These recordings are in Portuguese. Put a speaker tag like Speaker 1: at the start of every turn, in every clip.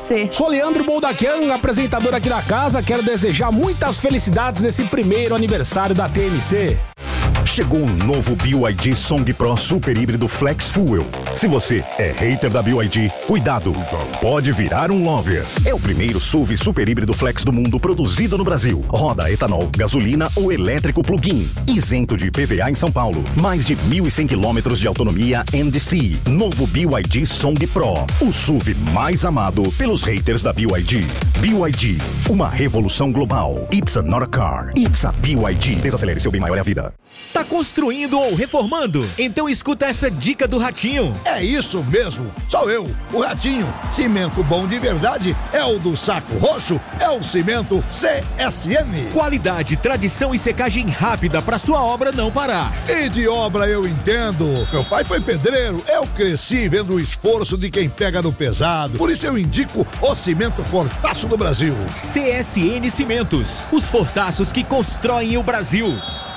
Speaker 1: você.
Speaker 2: Sou Leandro Boldaquian, apresentador aqui da casa. Quero desejar muitas felicidades nesse primeiro aniversário da TMC.
Speaker 3: Chegou um novo BYD Song Pro Super Híbrido Flex Fuel. Se você é hater da BYD, cuidado, pode virar um lover. É o primeiro SUV super híbrido flex do mundo produzido no Brasil. Roda etanol, gasolina ou elétrico plug-in. Isento de IPVA em São Paulo. Mais de 1.100 quilômetros de autonomia NDC. Novo BYD Song Pro. O SUV mais amado pelos haters da BYD. BYD, uma revolução global. It's not a car, it's a BYD. Desacelere, seu bem maior é a vida.
Speaker 4: Tá construindo ou reformando? Então escuta essa dica do Ratinho.
Speaker 5: É isso mesmo, sou eu, o Ratinho. Cimento bom de verdade é o do Saco Roxo, é o cimento CSM.
Speaker 4: Qualidade, tradição e secagem rápida pra sua obra não parar.
Speaker 5: E de obra eu entendo. Meu pai foi pedreiro, eu cresci vendo o esforço de quem pega no pesado. Por isso eu indico o cimento Fortaço do Brasil.
Speaker 4: CSN Cimentos, os fortaços que constroem o Brasil.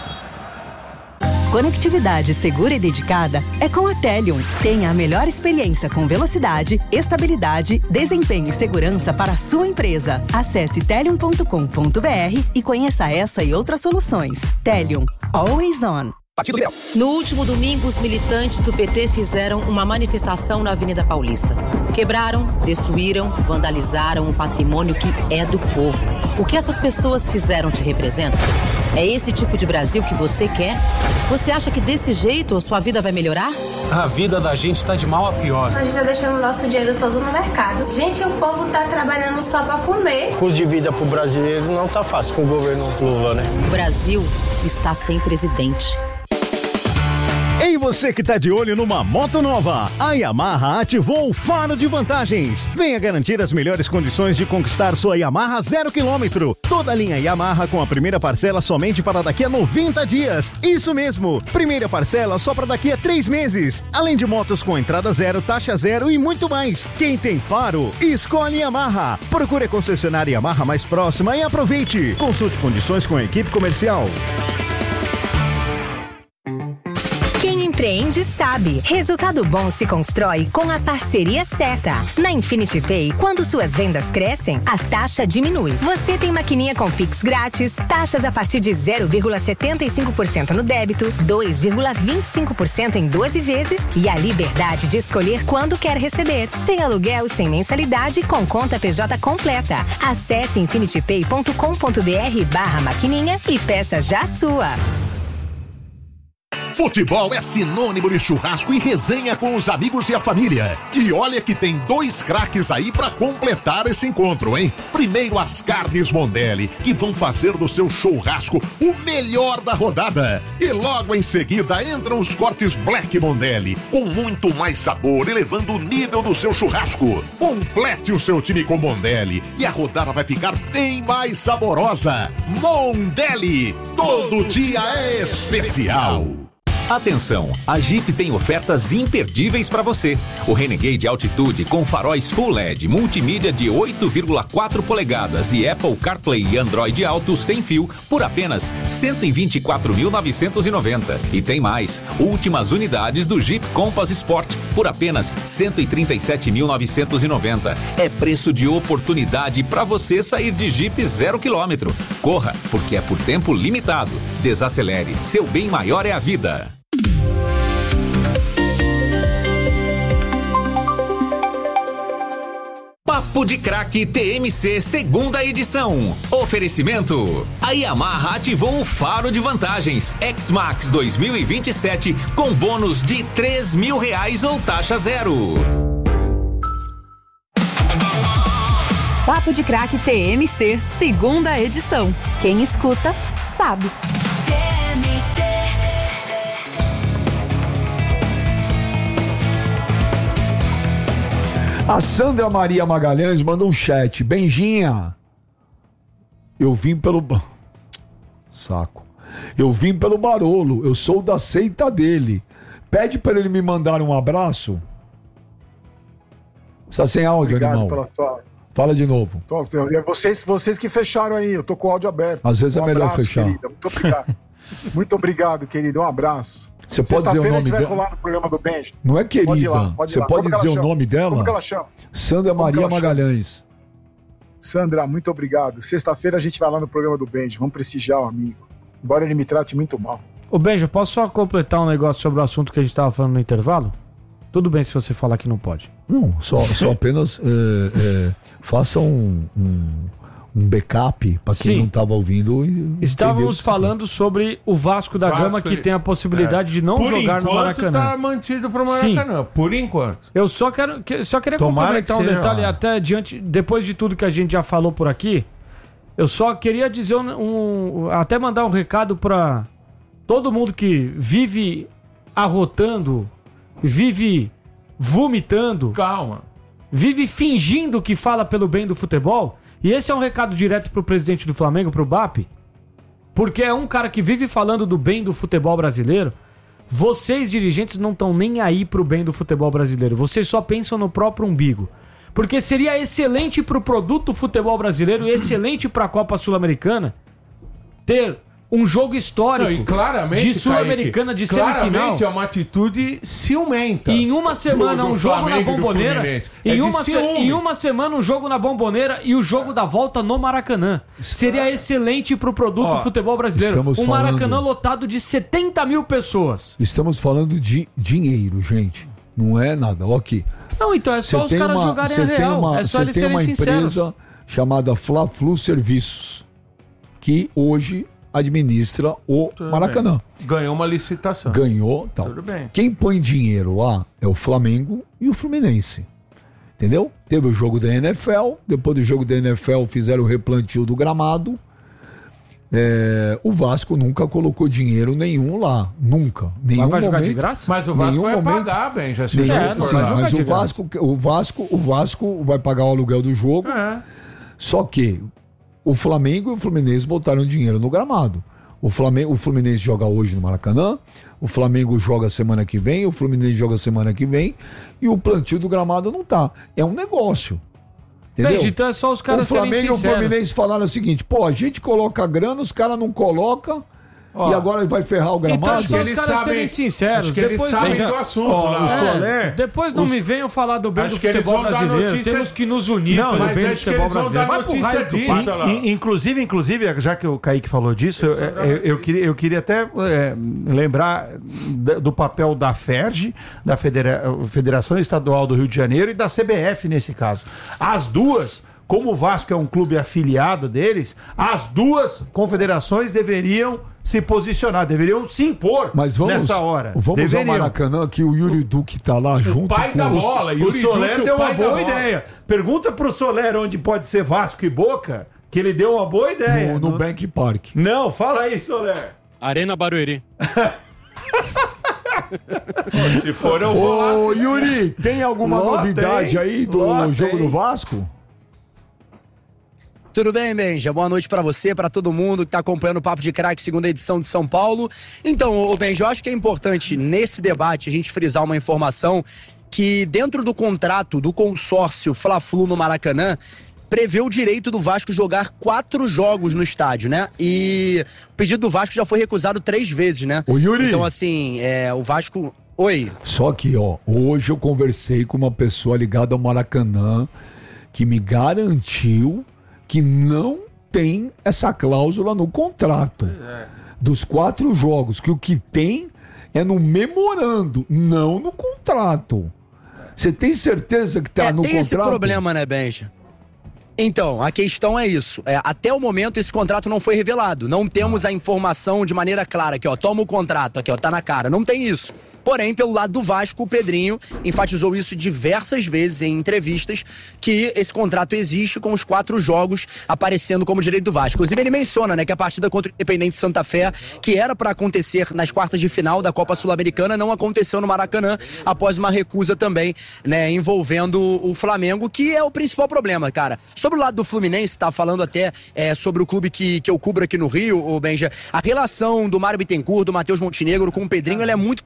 Speaker 1: Conectividade segura e dedicada é com a Telium. Tenha a melhor experiência com velocidade, estabilidade, desempenho e segurança para a sua empresa. Acesse telium.com.br e conheça essa e outras soluções. Telium, always on.
Speaker 6: No último domingo, os militantes do PT fizeram uma manifestação na Avenida Paulista. Quebraram, destruíram, vandalizaram o patrimônio que é do povo. O que essas pessoas fizeram te representa? É esse tipo de Brasil que você quer? Você acha que desse jeito a sua vida vai melhorar?
Speaker 7: A vida da gente tá de mal a pior.
Speaker 8: A gente tá deixando o nosso dinheiro todo no mercado. Gente, o povo tá trabalhando só pra comer.
Speaker 9: O custo de vida pro brasileiro não tá fácil com o governo Lula, né?
Speaker 6: O Brasil está sem presidente.
Speaker 3: Ei, você que tá de olho numa moto nova, a Yamaha ativou o Faro de Vantagens. Venha garantir as melhores condições de conquistar sua Yamaha 0 km. Toda a linha Yamaha com a primeira parcela somente para daqui a 90 dias. Isso mesmo, primeira parcela só para daqui a 3 meses. Além de motos com entrada zero, taxa zero e muito mais. Quem tem Faro, escolhe Yamaha. Procure a concessionária Yamaha mais próxima e aproveite. Consulte condições com a equipe comercial.
Speaker 10: Empreende sabe. Resultado bom se constrói com a parceria certa. Na Infinity Pay, quando suas vendas crescem, a taxa diminui. Você tem maquininha com Pix grátis, taxas a partir de 0,75% no débito, 2,25% em 12 vezes e a liberdade de escolher quando quer receber. Sem aluguel, sem mensalidade, com conta PJ completa. Acesse infinitypay.com.br/maquininha e peça já a sua.
Speaker 11: Futebol é sinônimo de churrasco e resenha com os amigos e a família. E olha que tem 2 craques aí pra completar esse encontro, hein? Primeiro as carnes Mondelli, que vão fazer do seu churrasco o melhor da rodada. E logo em seguida entram os cortes Black Mondelli, com muito mais sabor, elevando o nível do seu churrasco. Complete o seu time com Mondelli e a rodada vai ficar bem mais saborosa. Mondelli, todo dia é especial.
Speaker 4: Atenção, a Jeep tem ofertas imperdíveis para você. O Renegade Altitude com faróis Full LED, multimídia de 8,4 polegadas e Apple CarPlay e Android Auto sem fio por apenas R$ 124.990. E tem mais, últimas unidades do Jeep Compass Sport por apenas R$ 137.990. É preço de oportunidade para você sair de Jeep 0 km. Corra, porque é por tempo limitado. Desacelere, seu bem maior é a vida. Papo de Craque TMC segunda edição. Oferecimento. A Yamaha ativou o Faro de Vantagens X-Max 2027 com bônus de R$3.000 ou taxa zero.
Speaker 1: Papo de Craque TMC segunda edição. Quem escuta, sabe.
Speaker 12: A Sandra Maria Magalhães mandou um chat. Benjinha, eu vim pelo... Saco. Eu vim pelo Barolo, eu sou da seita dele. Pede para ele me mandar um abraço. Você tá sem áudio,
Speaker 13: Obrigado
Speaker 12: animal? Fala de novo.
Speaker 13: Vocês que fecharam aí, eu tô com o áudio aberto.
Speaker 12: Às vezes é melhor fechar.
Speaker 13: Querida. Muito obrigado. Muito obrigado, querido. Um abraço.
Speaker 12: Você pode dizer o nome dela?
Speaker 13: Rolar no programa do Benji.
Speaker 12: Não é querida. Você pode dizer o nome dela?
Speaker 13: Como que ela chama?
Speaker 12: Sandra Maria Magalhães.
Speaker 13: Sandra, muito obrigado. Sexta-feira a gente vai lá no programa do Benji. Vamos prestigiar o amigo. Embora ele me trate muito mal.
Speaker 2: Ô Benji, posso só completar um negócio sobre o assunto que a gente tava falando no intervalo? Tudo bem se você falar que não pode.
Speaker 12: Não, só apenas faça um backup para quem não estava ouvindo.
Speaker 2: Estávamos falando sobre o Vasco da Gama, que tem a possibilidade de não jogar no Maracanã.
Speaker 14: Tá mantido pro Maracanã, por enquanto.
Speaker 2: Eu só queria complementar um detalhe, até depois de tudo que a gente já falou por aqui, eu só queria dizer até mandar um recado para todo mundo que vive arrotando, vive vomitando, vive fingindo que fala pelo bem do futebol. E esse é um recado direto pro presidente do Flamengo, pro BAP, porque é um cara que vive falando do bem do futebol brasileiro. Vocês, dirigentes, não estão nem aí pro bem do futebol brasileiro. Vocês só pensam no próprio umbigo. Porque seria excelente pro produto futebol brasileiro e excelente pra Copa Sul-Americana ter um jogo histórico de Sul-Americana, de semifinal.
Speaker 14: Claramente é uma atitude ciumenta.
Speaker 2: E em uma semana um jogo na Bomboneira. Em uma semana um jogo na Bomboneira e o jogo da volta no Maracanã. Seria excelente pro produto futebol brasileiro. Um Maracanã lotado de 70 mil pessoas.
Speaker 12: Estamos falando de dinheiro, gente. Não é nada. Ok.
Speaker 2: Não, então é só os caras jogarem a real. É só eles serem sinceros. Você tem uma empresa chamada Fla-Flu Serviços, que hoje administra o Maracanã.
Speaker 14: Ganhou uma licitação.
Speaker 12: Ganhou, tal.
Speaker 14: Tudo bem.
Speaker 12: Quem põe dinheiro lá é o Flamengo e o Fluminense. Entendeu? Teve o jogo da NFL, depois do jogo da NFL fizeram o replantio do gramado. O Vasco nunca colocou dinheiro nenhum lá. Nunca. Nenhum
Speaker 2: vai jogar
Speaker 12: momento,
Speaker 2: de graça?
Speaker 14: Mas o Vasco vai pagar, bem, já se
Speaker 12: mas o Vasco vai pagar o aluguel do jogo. Só que o Flamengo e o Fluminense botaram dinheiro no gramado. O Fluminense joga hoje no Maracanã, o Flamengo joga semana que vem, o Fluminense joga semana que vem e o plantio do gramado não tá. É um negócio. Entendeu?
Speaker 2: Então é só os caras serem sinceros.
Speaker 12: O Flamengo e o Fluminense falaram o seguinte: a gente coloca grana, os caras não colocam. E agora vai ferrar o gramado?
Speaker 2: Então é só os caras serem sinceros.
Speaker 14: Depois sabem do assunto.
Speaker 2: O Soler, depois não me venham falar do bem do futebol brasileiro. Temos que nos unir pelo bem do futebol brasileiro. Vai pro raio do
Speaker 15: Inclusive, já que o Kaique falou disso, eu queria até lembrar do papel da FERJ, da Federação Estadual do Rio de Janeiro, e da CBF nesse caso. As duas, como o Vasco é um clube afiliado deles, as duas confederações deveriam se posicionar, deveriam se impor nessa hora.
Speaker 12: Vamos ao Maracanã, que o Yuri Duque tá lá junto.
Speaker 14: O pai da bola.
Speaker 15: O Soler deu uma boa ideia. Pergunta pro Soler onde pode ser Vasco e Boca, que ele deu uma boa ideia.
Speaker 12: No Bank Park.
Speaker 15: Não, fala aí, Soler.
Speaker 7: Arena Barueri.
Speaker 14: Se for, eu vou lá.
Speaker 12: Yuri, tem alguma novidade aí do jogo do Vasco?
Speaker 16: Tudo bem, Benja? Boa noite pra você, pra todo mundo que tá acompanhando o Papo de Craque, segunda edição de São Paulo. Então, Benja, eu acho que é importante nesse debate a gente frisar uma informação que dentro do contrato do consórcio Fla-Flu no Maracanã prevê o direito do Vasco jogar 4 jogos no estádio, né? E o pedido do Vasco já foi recusado 3 vezes, né?
Speaker 12: Ô, Yuri.
Speaker 16: Então, assim, o Vasco... Oi.
Speaker 12: Só que, hoje eu conversei com uma pessoa ligada ao Maracanã que me garantiu que não tem essa cláusula no contrato dos 4 jogos, que o que tem é no memorando, não no contrato. Você tem certeza que tá no contrato?
Speaker 16: Tem esse problema, né, Benja? Então, a questão é isso. Até o momento, esse contrato não foi revelado. Não temos a informação de maneira clara aqui, toma o contrato, aqui, tá na cara. Não tem isso. Porém, pelo lado do Vasco, o Pedrinho enfatizou isso diversas vezes em entrevistas, que esse contrato existe com os 4 jogos aparecendo como direito do Vasco. Inclusive, ele menciona, né, que a partida contra o Independente Santa Fé, que era para acontecer nas quartas de final da Copa Sul-Americana, não aconteceu no Maracanã, após uma recusa também, né, envolvendo o Flamengo, que é o principal problema, cara. Sobre o lado do Fluminense, tá falando até sobre o clube que eu cubro aqui no Rio, o Benja, a relação do Mário Bittencourt, do Matheus Montenegro com o Pedrinho, ela é muito positiva.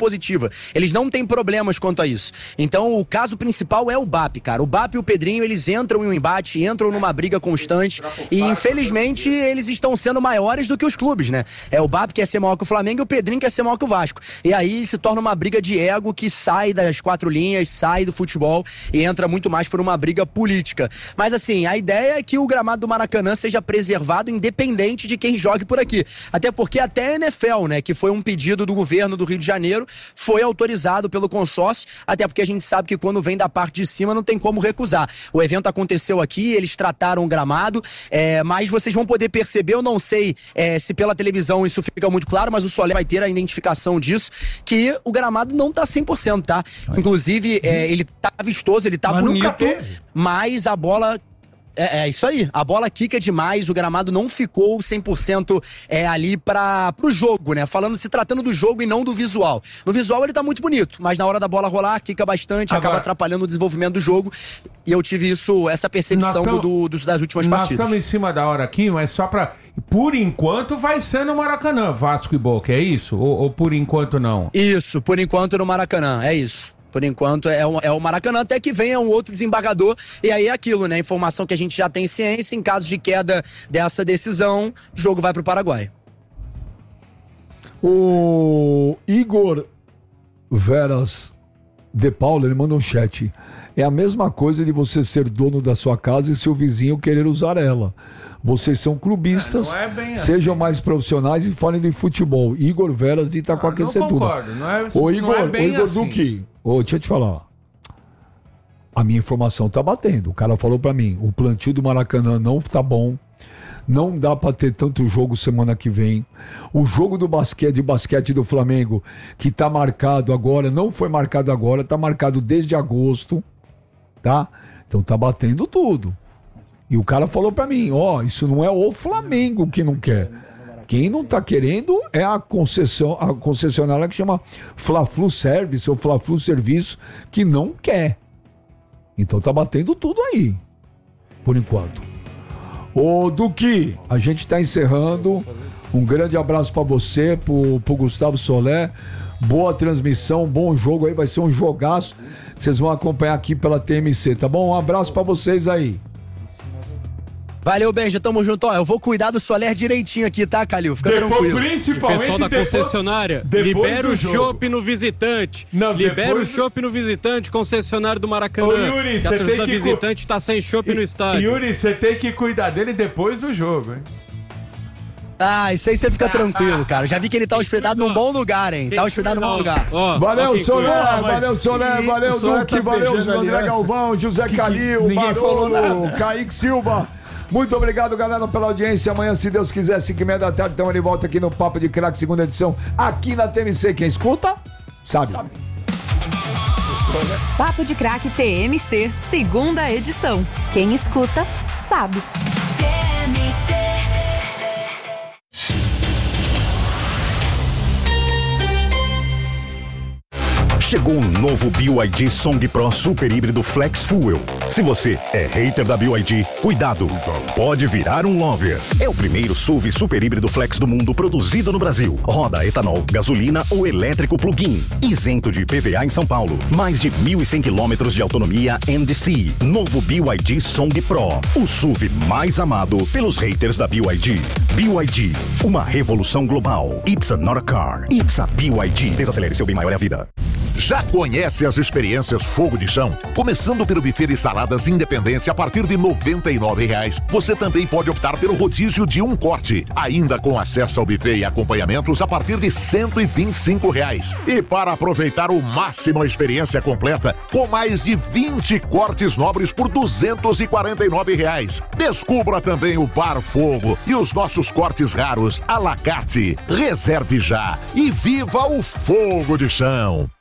Speaker 16: esportiva. Eles não têm problemas quanto a isso. Então, o caso principal é o BAP, cara. O BAP e o Pedrinho, eles entram em um embate, entram numa briga constante e, infelizmente, eles estão sendo maiores do que os clubes, né? É o BAP que quer ser maior que o Flamengo e o Pedrinho quer ser maior que o Vasco. E aí se torna uma briga de ego que sai das quatro linhas, sai do futebol e entra muito mais por uma briga política. Mas, assim, a ideia é que o gramado do Maracanã seja preservado independente de quem jogue por aqui. Até porque até a NFL, né, que foi um pedido do governo do Rio de Janeiro, foi autorizado pelo consórcio, até porque a gente sabe que quando vem da parte de cima não tem como recusar. O evento aconteceu aqui, eles trataram o gramado, mas vocês vão poder perceber, eu não sei se pela televisão isso fica muito claro, mas o Soler vai ter a identificação disso, que o gramado não tá 100%, tá? Inclusive, ele tá vistoso, ele tá bonito, mas a bola... É isso aí, a bola quica demais, o gramado não ficou 100% ali pro jogo, né? Se tratando do jogo e não do visual. No visual ele tá muito bonito, mas na hora da bola rolar, quica bastante, acaba atrapalhando o desenvolvimento do jogo. E eu tive essa percepção das últimas partidas.
Speaker 14: Nós estamos em cima da hora aqui, mas só pra... Por enquanto vai ser no Maracanã, Vasco e Boca, é isso? Ou por enquanto não?
Speaker 16: Isso, por enquanto no Maracanã, é isso. Por enquanto é o Maracanã, até que venha um outro desembargador. E aí é aquilo, né? Informação que a gente já tem ciência. Em caso de queda dessa decisão, o jogo vai pro Paraguai.
Speaker 12: O Igor Veras de Paula, ele manda um chat. É a mesma coisa de você ser dono da sua casa e seu vizinho querer usar ela. Vocês são clubistas, sejam assim. Mais profissionais e falem de futebol. Igor Veras de Itaquaquecetuba. Não
Speaker 14: concordo, não é,
Speaker 12: Ô Igor,
Speaker 14: não é bem
Speaker 12: Igor
Speaker 14: assim.
Speaker 12: Duque, deixa eu te falar. A minha informação tá batendo. O cara falou pra mim, o plantio do Maracanã não tá bom. Não dá pra ter tanto jogo semana que vem. O jogo de basquete do Flamengo, que tá marcado agora, não foi marcado agora, tá marcado desde agosto, tá? Então tá batendo tudo. E o cara falou pra mim, isso não é o Flamengo que não quer. Quem não tá querendo é a concessionária que chama Fla-Flu Service ou Fla-Flu Serviço, que não quer. Então tá batendo tudo aí, por enquanto. Ô Duque, a gente tá encerrando. Um grande abraço pra você, pro Gustavo Soler. Boa transmissão, bom jogo aí, vai ser um jogaço. Vocês vão acompanhar aqui pela TMC, tá bom? Um abraço pra vocês aí.
Speaker 16: Valeu, Benja, tamo junto. Eu vou cuidar do Soler direitinho aqui, tá, Calil? Fica tranquilo.
Speaker 17: Principalmente pessoal da concessionária, libera o chopp no visitante. Libera o chopp no visitante, concessionário do Maracanã.
Speaker 14: Ô, Yuri,
Speaker 17: que a torcida visitante tá sem chopp no estádio.
Speaker 14: Yuri, você tem que cuidar dele depois do jogo, hein?
Speaker 16: Isso aí você fica tranquilo, cara. Já vi que ele tá hospedado num bom lugar, hein? Tá hospedado num bom lugar.
Speaker 12: Valeu, Soler, valeu, Duque, valeu, André Galvão, José Calil, Barolo, Kaique Silva. Muito obrigado, galera, pela audiência. Amanhã, se Deus quiser, 5h30 da tarde, estamos de volta aqui no Papo de Craque, segunda edição, aqui na TMC. Quem escuta, sabe.
Speaker 1: Papo de Craque TMC, segunda edição. Quem escuta, sabe.
Speaker 3: Chegou um novo BYD Song Pro Super Híbrido Flex Fuel. Se você é hater da BYD, cuidado, pode virar um lover. É o primeiro SUV super híbrido flex do mundo produzido no Brasil. Roda a etanol, gasolina ou elétrico plug-in. Isento de IPVA em São Paulo. Mais de 1.100 km de autonomia NDC. Novo BYD Song Pro. O SUV mais amado pelos haters da BYD. BYD, uma revolução global. It's not a car, it's a BYD. Desacelere, seu bem maior é a vida.
Speaker 11: Já conhece as experiências Fogo de Chão? Começando pelo buffet de saladas Independência a partir de R$ 99,00. Você também pode optar pelo rodízio de um corte, ainda com acesso ao buffet e acompanhamentos a partir de R$ 125,00. E para aproveitar o máximo a experiência completa, com mais de 20 cortes nobres por R$ 249,00. Descubra também o Bar Fogo e os nossos cortes raros à la carte. Reserve já e viva o Fogo de Chão.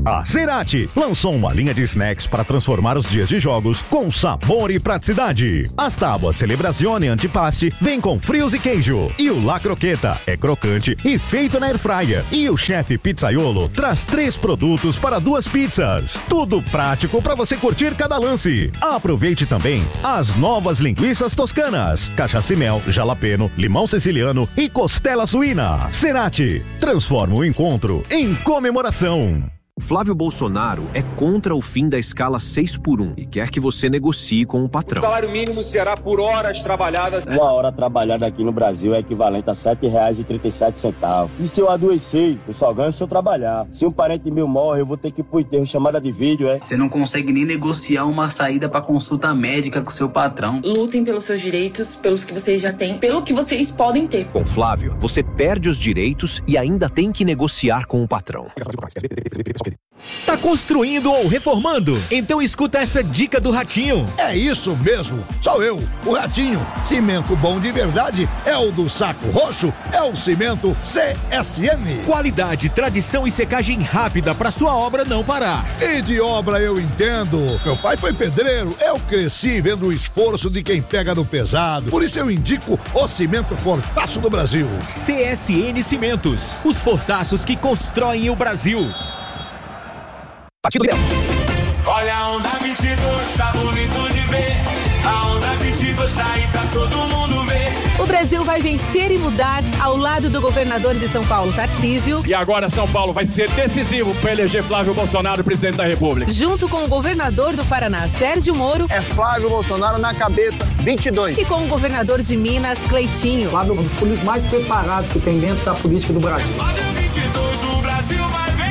Speaker 3: A Cerati lançou uma linha de snacks para transformar os dias de jogos com sabor e praticidade. As tábuas Celebrazione Antipaste vem com frios e queijo. E o La Croqueta é crocante e feito na airfryer. E o chefe Pizzaiolo traz 3 produtos para 2 pizzas. Tudo prático para você curtir cada lance. Aproveite também as novas linguiças toscanas, cachaça e mel, jalapeno, limão siciliano e costela suína. Cerati, transforma o encontro em comemoração.
Speaker 18: Flávio Bolsonaro é contra o fim da escala 6x1 e quer que você negocie com o patrão.
Speaker 19: O salário mínimo será por horas trabalhadas.
Speaker 20: Uma hora trabalhada aqui no Brasil é equivalente a R$ 7,37. E se eu adoecer, eu só ganho se eu trabalhar. Se um parente meu morre, eu vou ter que ir pro enterro, chamada de vídeo, é?
Speaker 21: Você não consegue nem negociar uma saída pra consulta médica com seu patrão.
Speaker 22: Lutem pelos seus direitos, pelos que vocês já têm, pelo que vocês podem ter.
Speaker 18: Com Flávio, você perde os direitos e ainda tem que negociar com o patrão.
Speaker 23: Tá construindo ou reformando? Então escuta essa dica do Ratinho.
Speaker 5: É isso mesmo, sou eu, o Ratinho. Cimento bom de verdade é o do Saco Roxo, é o cimento CSN.
Speaker 23: Qualidade, tradição e secagem rápida pra sua obra não parar.
Speaker 5: E de obra eu entendo. Meu pai foi pedreiro, eu cresci vendo o esforço de quem pega no pesado. Por isso eu indico o cimento Fortaço do Brasil.
Speaker 23: CSN Cimentos, os fortaços que constroem o Brasil.
Speaker 19: Partido Leão. Olha a onda 22, tá bonito de ver. A onda 22 tá aí pra todo mundo ver.
Speaker 24: O Brasil vai vencer e mudar ao lado do governador de São Paulo, Tarcísio.
Speaker 25: E agora São Paulo vai ser decisivo para eleger Flávio Bolsonaro presidente da República.
Speaker 24: Junto com o governador do Paraná, Sérgio Moro.
Speaker 9: É Flávio Bolsonaro na cabeça, 22.
Speaker 24: E com o governador de Minas, Cleitinho.
Speaker 26: Flávio é um dos políticos mais preparados que tem dentro da política do Brasil.
Speaker 19: Flávio 22, o Brasil vai vencer.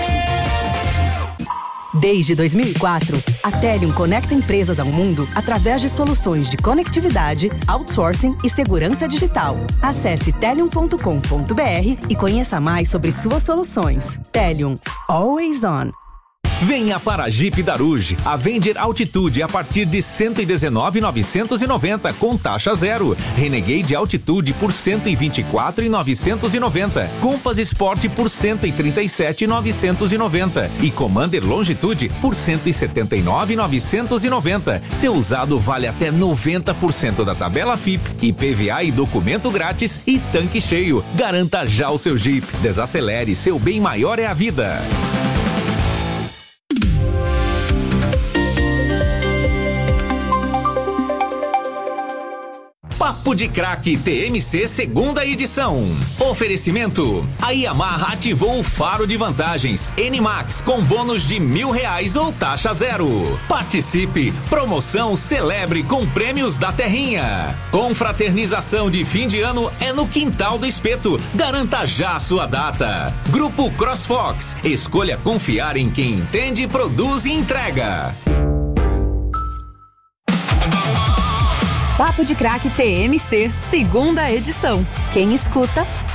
Speaker 1: Desde 2004, a Telium conecta empresas ao mundo através de soluções de conectividade, outsourcing e segurança digital. Acesse telium.com.br e conheça mais sobre suas soluções. Telium, always on.
Speaker 4: Venha para a Jeep Daruge, Avenger Altitude a partir de R$ 119.990 com taxa zero. Renegade Altitude por R$ 124.990. Compass Sport por R$ 137.990 e Commander Longitude por R$ 179.990. Seu usado vale até 90% da tabela FIP, IPVA e documento grátis e tanque cheio. Garanta já o seu Jeep. Desacelere, seu bem maior é a vida. Papo de Craque TMC segunda edição. Oferecimento: a Yamaha ativou o faro de vantagens N-Max com bônus de R$1.000 ou taxa zero. Participe, promoção celebre com prêmios da Terrinha. Confraternização de fim de ano é no Quintal do Espeto. Garanta já a sua data. Grupo CrossFox, escolha confiar em quem entende, produz e entrega.
Speaker 24: Papo de Craque TMC, segunda edição. Quem escuta,